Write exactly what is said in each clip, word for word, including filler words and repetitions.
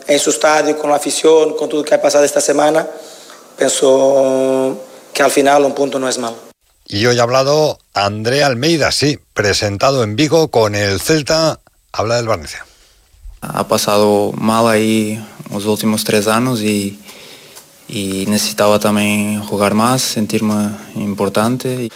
en su estadio, con la afición, con todo lo que ha pasado esta semana, pienso que al final un punto no es malo. Y hoy ha hablado André Almeida, sí, presentado en Vigo con el Celta, habla del Valencia. Ha pasado mal ahí los últimos tres años y, y necesitaba también jugar más, sentirme importante.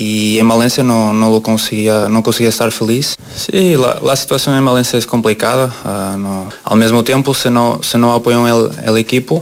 Y en Valencia no, no lo conseguía, no conseguía estar feliz. Sí, la, la situación en Valencia es complicada. Uh, no. Al mismo tiempo, si no, si no apoyan el, el equipo,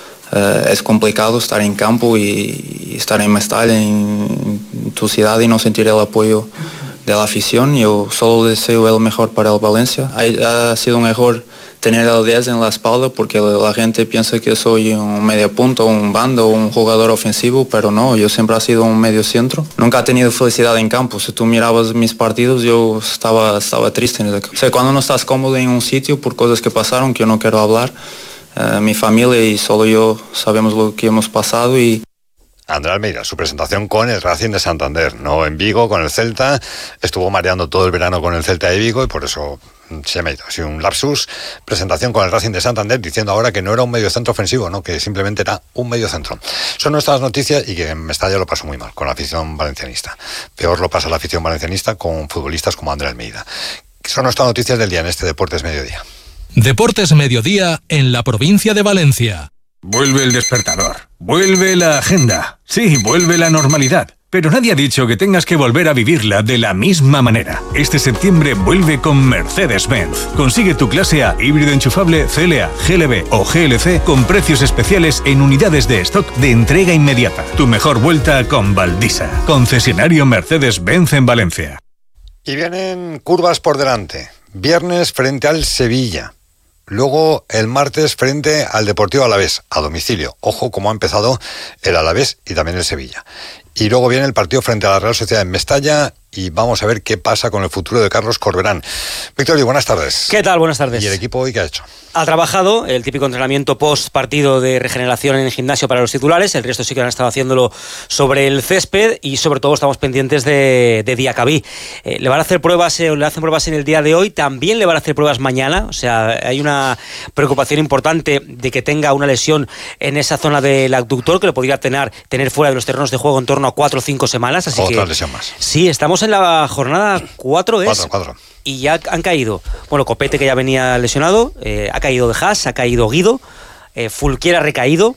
uh, es complicado estar en campo y, y estar en Mestalla, en, en tu ciudad, y no sentir el apoyo de la afición. Yo solo deseo el mejor para el Valencia. Ha, ha sido un error tener el diez en la espalda porque la gente piensa que soy un medio punto, un bando, un jugador ofensivo, pero no, yo siempre he sido un medio centro. Nunca he tenido felicidad en campo. Si tú mirabas mis partidos, yo estaba, estaba triste. O sea, cuando no estás cómodo en un sitio por cosas que pasaron, que yo no quiero hablar, uh, mi familia y solo yo sabemos lo que hemos pasado. Y André Almeida, su presentación con el Racing de Santander, no en Vigo, con el Celta. Estuvo mareando todo el verano con el Celta de Vigo y por eso se me ha ido. Ha sido un lapsus. Presentación con el Racing de Santander, diciendo ahora que no era un mediocentro ofensivo, no, que simplemente era un mediocentro. Son nuestras noticias y que en Mestalla lo pasó muy mal con la afición valencianista. Peor lo pasa la afición valencianista con futbolistas como André Almeida. Son nuestras noticias del día en este Deportes Mediodía. Deportes Mediodía en la provincia de Valencia. Vuelve el despertador, vuelve la agenda, sí, vuelve la normalidad. Pero nadie ha dicho que tengas que volver a vivirla de la misma manera. Este septiembre vuelve con Mercedes-Benz. Consigue tu clase A híbrido enchufable C L A, G L B o G L C con precios especiales en unidades de stock de entrega inmediata. Tu mejor vuelta con Valdisa. Concesionario Mercedes-Benz en Valencia. Y vienen curvas por delante. Viernes frente al Sevilla. Luego el martes frente al Deportivo Alavés, a domicilio. Ojo cómo ha empezado el Alavés y también el Sevilla. Y luego viene el partido frente a la Real Sociedad en Mestalla y vamos a ver qué pasa con el futuro de Carlos Corberán. Victorio, buenas tardes. ¿Qué tal? Buenas tardes. ¿Y el equipo hoy qué ha hecho? Ha trabajado el típico entrenamiento post partido de regeneración en el gimnasio para los titulares. El resto sí que han estado haciéndolo sobre el césped y sobre todo estamos pendientes de, de Diacabí. Eh, le van a hacer pruebas, eh, le hacen pruebas en el día de hoy, también le van a hacer pruebas mañana. O sea, hay una preocupación importante de que tenga una lesión en esa zona del abductor que lo podría tener, tener fuera de los terrenos de juego en torno a cuatro o cinco semanas. Así Otra que, lesión más. Sí, estamos en la jornada cuatro, ¿es? Cuatro, cuatro. Y ya han caído, bueno, Copete, que ya venía lesionado, eh, ha caído De Haas, ha caído Guido, eh, Fulquier ha recaído,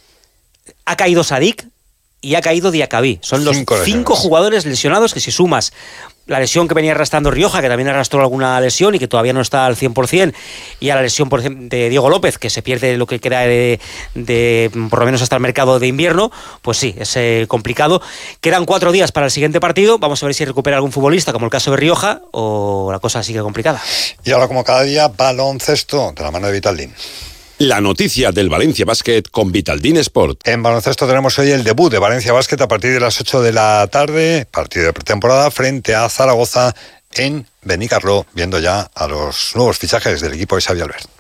ha caído Sadik y ha caído Diacabí. Son los cinco, cinco jugadores lesionados que si sumas la lesión que venía arrastrando Rioja, que también arrastró alguna lesión y que todavía no está al cien por ciento, y a la lesión por ejemplo, de Diego López, que se pierde lo que queda de, de por lo menos hasta el mercado de invierno, pues sí, es eh, complicado. Quedan cuatro días para el siguiente partido, vamos a ver si recupera algún futbolista, como el caso de Rioja, o la cosa sigue complicada. Y ahora, como cada día, baloncesto, de la mano de Vitaldin. La noticia del Valencia Basket con Vitaldin Sport. En baloncesto tenemos hoy el debut de Valencia Basket a partir de las ocho de la tarde, partido de pretemporada frente a Zaragoza en Benicarló, viendo ya a los nuevos fichajes del equipo de Xavi Albert.